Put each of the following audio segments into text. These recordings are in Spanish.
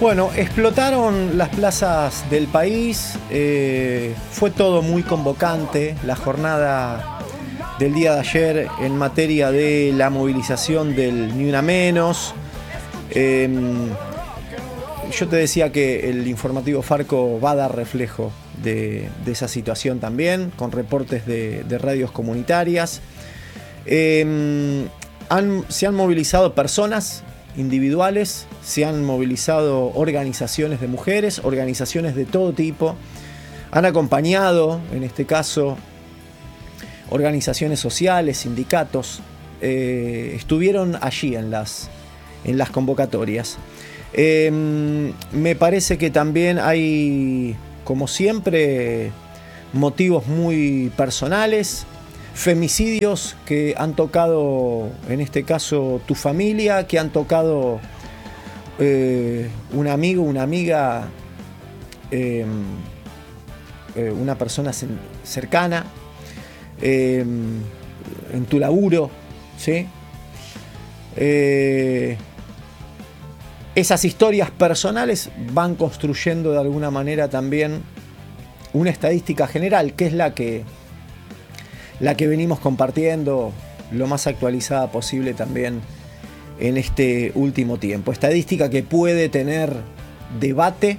Bueno, explotaron las plazas del país, fue todo muy convocante, la jornada del día de ayer en materia de la movilización del Ni Una Menos. Yo te decía que el informativo Farco va a dar reflejo de esa situación también, con reportes de radios comunitarias. Se han movilizado personas individuales, se han movilizado organizaciones de mujeres, organizaciones de todo tipo, han acompañado, en este caso, organizaciones sociales, sindicatos, estuvieron allí en las convocatorias. Me parece que también hay, como siempre, motivos muy personales, femicidios que han tocado, en este caso, tu familia, que han tocado un amigo, una amiga, una persona cercana, en tu laburo, ¿sí? Esas historias personales van construyendo de alguna manera también una estadística general, que es la que venimos compartiendo lo más actualizada posible también en este último tiempo. Estadística que puede tener debate,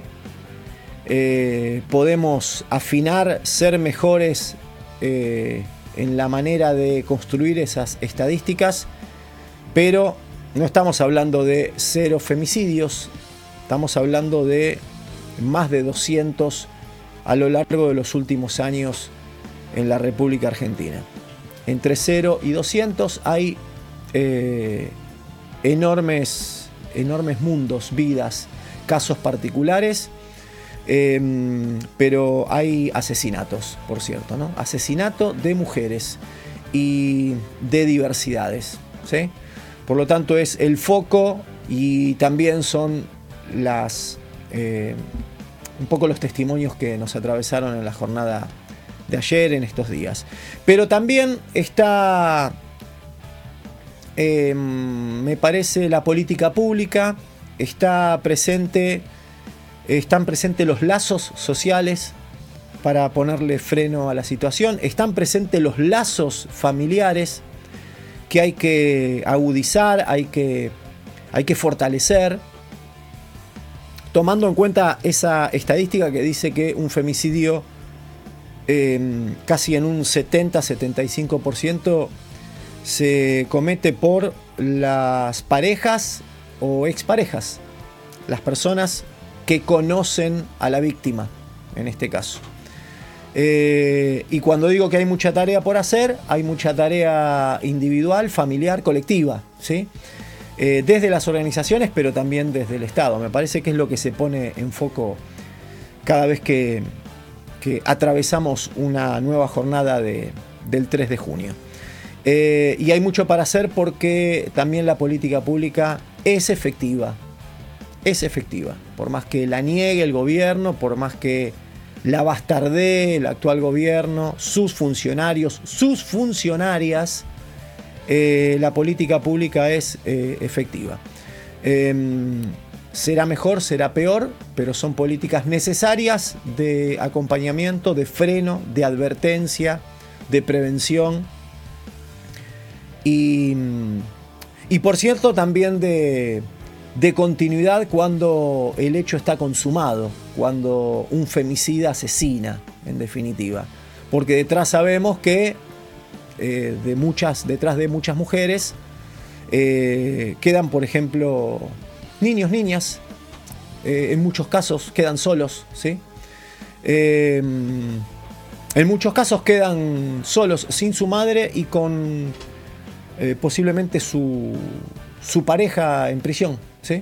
podemos afinar, ser mejores en la manera de construir esas estadísticas, pero no estamos hablando de 0 femicidios, estamos hablando de más de 200 a lo largo de los últimos años en la República Argentina. Entre 0 y 200 hay enormes mundos, vidas, casos particulares, pero hay asesinatos, por cierto, ¿no? Asesinato de mujeres y de diversidades, ¿sí? Por lo tanto es el foco y también son un poco los testimonios que nos atravesaron en la jornada de ayer, en estos días. Pero también está, me parece, la política pública, están presentes los lazos sociales para ponerle freno a la situación, están presentes los lazos familiares que hay que agudizar, hay que fortalecer, tomando en cuenta esa estadística que dice que un femicidio casi en un 70-75% se comete por las parejas o exparejas, las personas que conocen a la víctima, en este caso. Y cuando digo que hay mucha tarea por hacer, hay mucha tarea individual, familiar, colectiva, ¿sí? Desde las organizaciones, pero también desde el Estado. Me parece que es lo que se pone en foco cada vez que atravesamos una nueva jornada del 3 de junio. Y hay mucho para hacer porque también la política pública es efectiva. Es efectiva. Por más que la niegue el gobierno, por más que la bastardee el actual gobierno, sus funcionarios, sus funcionarias, la política pública es efectiva. Será mejor, será peor, pero son políticas necesarias de acompañamiento, de freno, de advertencia, de prevención y por cierto también de continuidad cuando el hecho está consumado, cuando un femicida asesina, en definitiva. Porque detrás sabemos que detrás de muchas mujeres quedan, por ejemplo, niños, niñas, en muchos casos quedan solos, ¿sí? En muchos casos quedan solos, sin su madre y con posiblemente su pareja en prisión, ¿sí?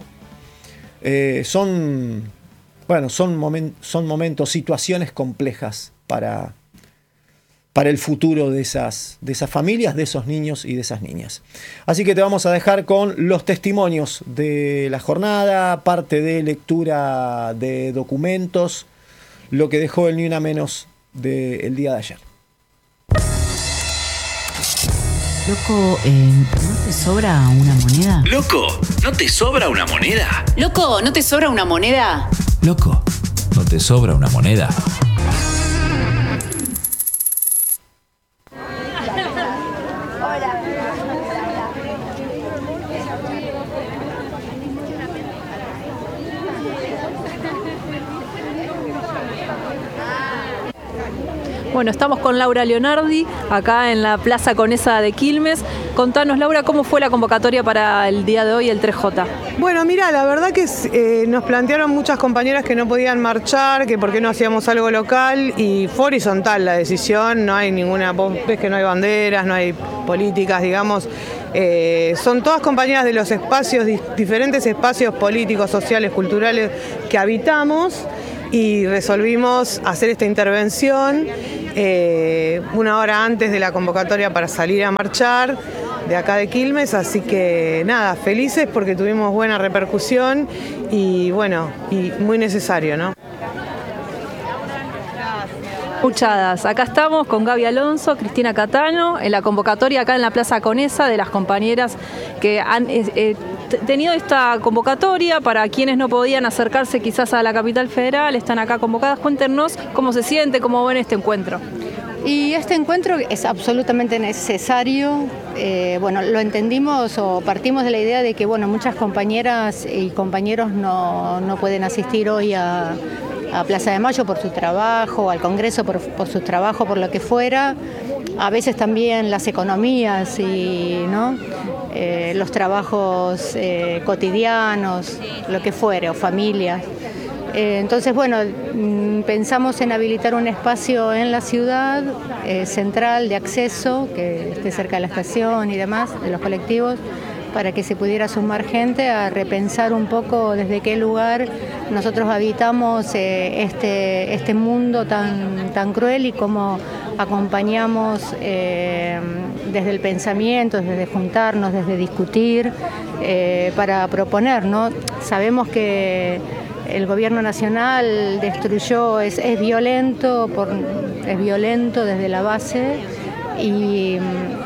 Son momentos, situaciones complejas para el futuro de esas familias, de esos niños y de esas niñas. Así que te vamos a dejar con los testimonios de la jornada, parte de lectura de documentos, lo que dejó el Ni Una Menos del día de ayer. Loco, ¿no te sobra una moneda? Loco, ¿no te sobra una moneda? Loco, ¿no te sobra una moneda? Loco, ¿no te sobra una moneda? Bueno, estamos con Laura Leonardi, acá en la Plaza Conesa de Quilmes. Contanos, Laura, ¿cómo fue la convocatoria para el día de hoy, el 3J? Bueno, mira, la verdad que nos plantearon muchas compañeras que no podían marchar, que por qué no hacíamos algo local, y fue horizontal la decisión, no hay ninguna, vos ves que no hay banderas, no hay políticas, digamos. Son todas compañeras de los espacios, diferentes espacios políticos, sociales, culturales que habitamos, y resolvimos hacer esta intervención una hora antes de la convocatoria para salir a marchar de acá de Quilmes, así que nada, felices porque tuvimos buena repercusión y bueno, y muy necesario, ¿no? Escuchadas, acá estamos con Gaby Alonso, Cristina Catano, en la convocatoria acá en la Plaza Conesa de las compañeras que han tenido esta convocatoria. Para quienes no podían acercarse quizás a la capital federal, están acá convocadas. Cuéntenos cómo se siente, cómo ven este encuentro. Y este encuentro es absolutamente necesario. Bueno, lo entendimos o partimos de la idea de que bueno, muchas compañeras y compañeros no pueden asistir hoy a Plaza de Mayo por su trabajo, al Congreso por su trabajo, por lo que fuera. A veces también las economías y ¿no? Los trabajos cotidianos, lo que fuere, o familias. Entonces, bueno, pensamos en habilitar un espacio en la ciudad central de acceso, que esté cerca de la estación y demás, de los colectivos, para que se pudiera sumar gente a repensar un poco desde qué lugar nosotros habitamos este mundo tan cruel y cómo acompañamos desde el pensamiento, desde juntarnos, desde discutir, para proponer, ¿no? Sabemos que el gobierno nacional destruyó, es violento desde la base y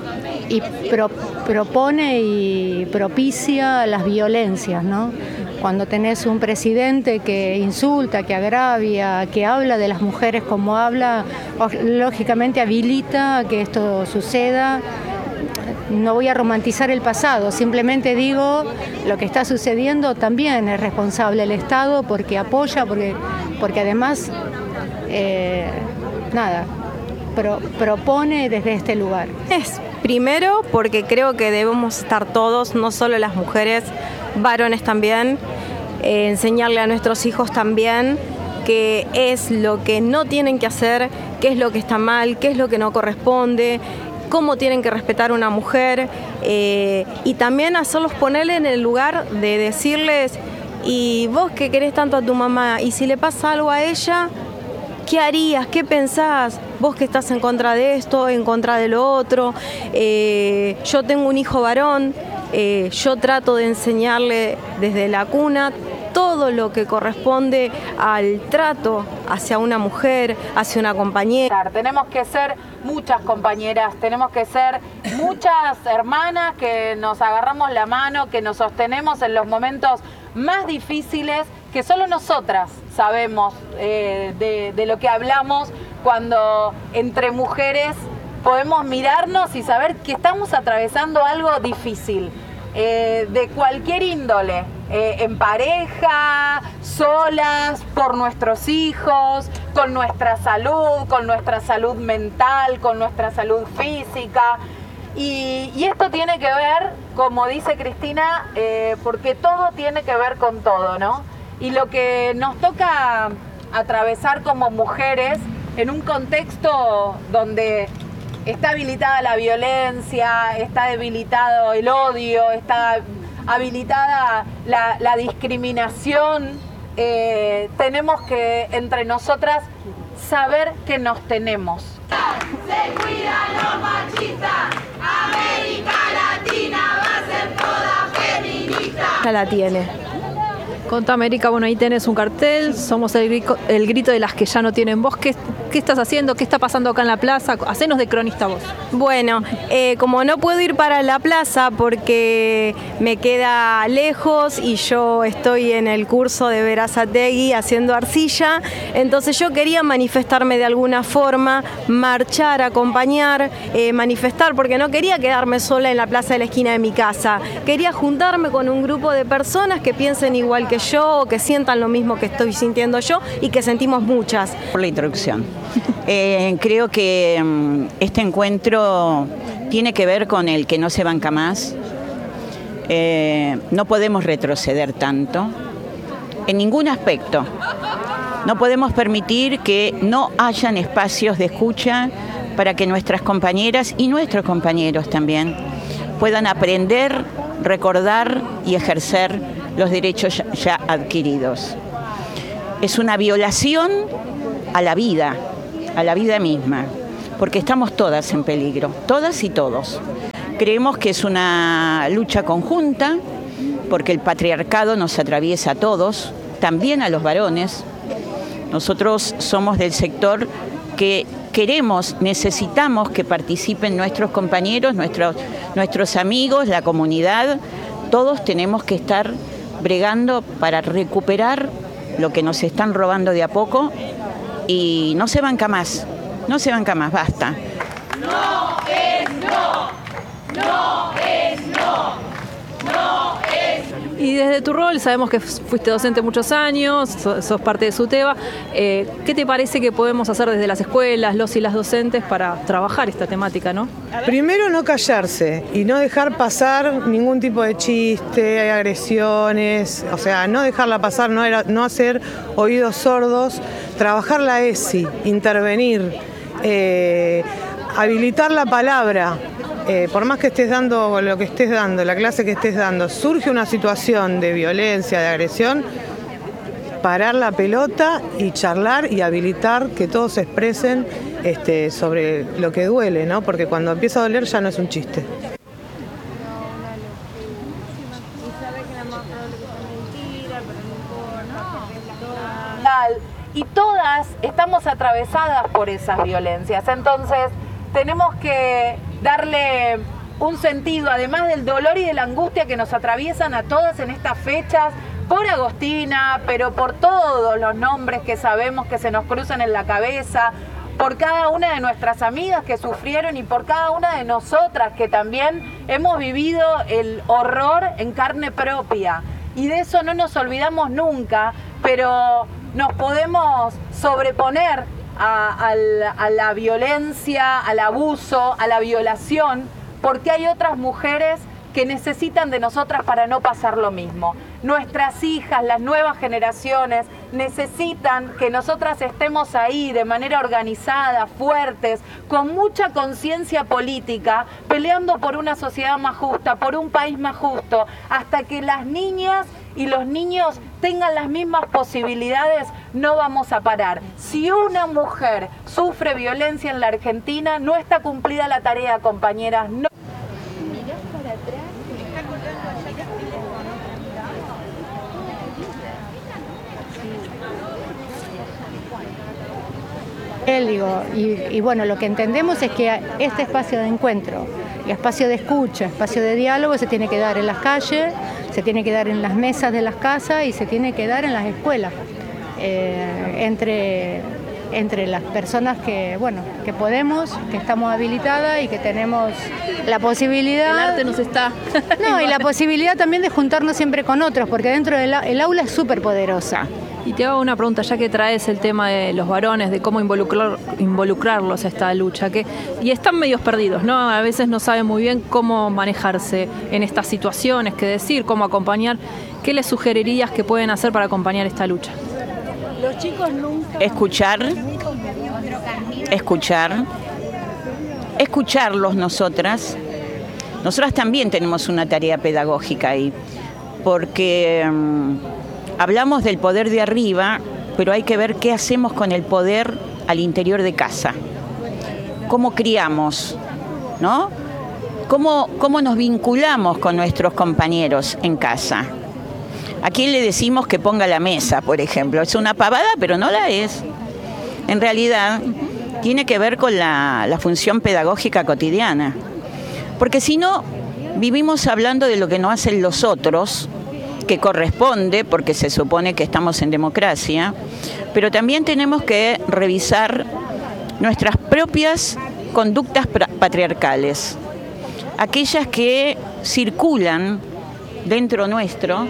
propone y propicia las violencias, ¿no? Cuando tenés un presidente que insulta, que agravia, que habla de las mujeres como habla, lógicamente habilita que esto suceda. No voy a romantizar el pasado, simplemente digo lo que está sucediendo también es responsable el Estado porque apoya, porque además propone desde este lugar. Primero porque creo que debemos estar todos, no solo las mujeres, varones también, enseñarle a nuestros hijos también qué es lo que no tienen que hacer, qué es lo que está mal, qué es lo que no corresponde, cómo tienen que respetar a una mujer, y también hacerlos ponerle en el lugar de decirles, y vos que querés tanto a tu mamá, y si le pasa algo a ella, ¿qué harías? ¿Qué pensás? Vos que estás en contra de esto, en contra de lo otro. Yo tengo un hijo varón, yo trato de enseñarle desde la cuna todo lo que corresponde al trato hacia una mujer, hacia una compañera. Tenemos que ser muchas compañeras, tenemos que ser muchas hermanas que nos agarramos la mano, que nos sostenemos en los momentos más difíciles, que solo nosotras sabemos de lo que hablamos cuando entre mujeres podemos mirarnos y saber que estamos atravesando algo difícil, de cualquier índole, en pareja, solas, por nuestros hijos, con nuestra salud mental, con nuestra salud física. Y esto tiene que ver, como dice Cristina, porque todo tiene que ver con todo, ¿no? Y lo que nos toca atravesar como mujeres en un contexto donde está habilitada la violencia, está debilitado el odio, está habilitada la discriminación, tenemos que entre nosotras saber que nos tenemos. Se cuidan los machistas, América Latina va a ser toda feminista. Ya la tiene. Conta América, bueno, ahí tenés un cartel, somos el grito de las que ya no tienen voz. ¿Qué estás haciendo? ¿Qué está pasando acá en la plaza? Hacenos de cronista vos. Bueno, como no puedo ir para la plaza porque me queda lejos y yo estoy en el curso de Berazategui haciendo arcilla, entonces yo quería manifestarme de alguna forma, marchar, acompañar, manifestar, porque no quería quedarme sola en la plaza de la esquina de mi casa. Quería juntarme con un grupo de personas que piensen igual que yo, o que sientan lo mismo que estoy sintiendo yo y que sentimos muchas. Por la introducción. Creo que este encuentro tiene que ver con el que no se banca más. No podemos retroceder tanto en ningún aspecto. No podemos permitir que no hayan espacios de escucha para que nuestras compañeras y nuestros compañeros también puedan aprender, recordar y ejercer los derechos ya adquiridos. Es una violación a la vida misma, porque estamos todas en peligro, todas y todos. Creemos que es una lucha conjunta, porque el patriarcado nos atraviesa a todos, también a los varones. Nosotros somos del sector que necesitamos que participen nuestros compañeros, nuestros amigos, la comunidad. Todos tenemos que estar bregando para recuperar lo que nos están robando de a poco y no se banca más, basta. No es no, no es no, no es. Y desde tu rol, sabemos que fuiste docente muchos años, sos parte de SUTEBA. ¿Qué te parece que podemos hacer desde las escuelas, los y las docentes, para trabajar esta temática, no? Primero, no callarse y no dejar pasar ningún tipo de chiste, agresiones, o sea, no dejarla pasar, no hacer oídos sordos, trabajar la ESI, intervenir, habilitar la palabra. Por más que estés dando lo que estés dando, la clase que estés dando, surge una situación de violencia, de agresión, parar la pelota y charlar y habilitar que todos se expresen sobre lo que duele, ¿no? Porque cuando empieza a doler ya no es un chiste. Y todas estamos atravesadas por esas violencias, entonces tenemos que darle un sentido, además del dolor y de la angustia que nos atraviesan a todas en estas fechas, por Agostina, pero por todos los nombres que sabemos que se nos cruzan en la cabeza, por cada una de nuestras amigas que sufrieron y por cada una de nosotras que también hemos vivido el horror en carne propia. Y de eso no nos olvidamos nunca, pero nos podemos sobreponer a la violencia, al abuso, a la violación, porque hay otras mujeres que necesitan de nosotras para no pasar lo mismo. Nuestras hijas, las nuevas generaciones, necesitan que nosotras estemos ahí de manera organizada, fuertes, con mucha conciencia política, peleando por una sociedad más justa, por un país más justo, hasta que las niñas y los niños tengan las mismas posibilidades, no vamos a parar. Si una mujer sufre violencia en la Argentina, no está cumplida la tarea, compañeras. No. Y bueno, lo que entendemos es que este espacio de encuentro, y espacio de escucha, espacio de diálogo se tiene que dar en las calles, se tiene que dar en las mesas de las casas y se tiene que dar en las escuelas, entre las personas que podemos, que estamos habilitadas y que tenemos la posibilidad... El arte nos está... No, y la posibilidad también de juntarnos siempre con otros, porque dentro del aula es súper poderosa. Y te hago una pregunta, ya que traes el tema de los varones, de cómo involucrarlos a esta lucha, y están medios perdidos, ¿no? A veces no saben muy bien cómo manejarse en estas situaciones, qué decir, cómo acompañar. ¿Qué les sugerirías que pueden hacer para acompañar esta lucha? Los chicos nunca... Escucharlos nosotras. Nosotras también tenemos una tarea pedagógica ahí, porque... hablamos del poder de arriba, pero hay que ver qué hacemos con el poder al interior de casa. ¿Cómo criamos? ¿No? ¿Cómo nos vinculamos con nuestros compañeros en casa? ¿A quién le decimos que ponga la mesa, por ejemplo? Es una pavada, pero no la es. en realidad tiene que ver con la función pedagógica cotidiana. Porque si no, vivimos hablando de lo que no hacen los otros, que corresponde, porque se supone que estamos en democracia, pero también tenemos que revisar nuestras propias conductas patriarcales, aquellas que circulan dentro nuestro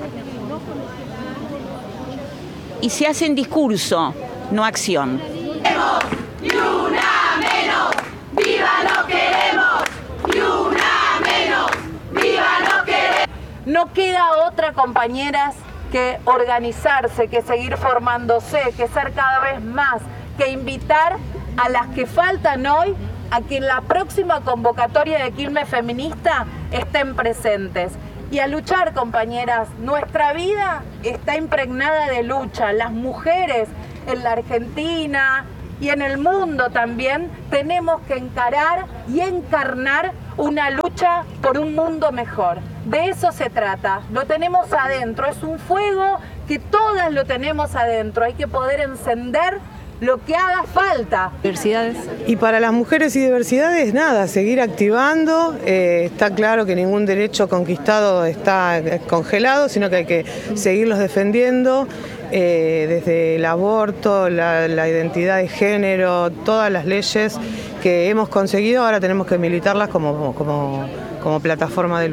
y se hacen discurso, no acción. Ni una menos, viva no queremos, ni una menos, viva no queremos. No queda otra, compañeras, que organizarse, que seguir formándose, que ser cada vez más, que invitar a las que faltan hoy a que en la próxima convocatoria de Quilmes Feminista estén presentes. Y a luchar, compañeras. Nuestra vida está impregnada de lucha. Las mujeres en la Argentina y en el mundo también tenemos que encarar y encarnar una lucha por un mundo mejor. De eso se trata. Lo tenemos adentro. Es un fuego que todas lo tenemos adentro. Hay que poder encender lo que haga falta. Diversidades. Y para las mujeres y diversidades, nada, seguir activando. Está claro que ningún derecho conquistado está congelado, sino que hay que seguirlos defendiendo, desde el aborto, la identidad de género, todas las leyes que hemos conseguido, ahora tenemos que militarlas como plataforma de lucha.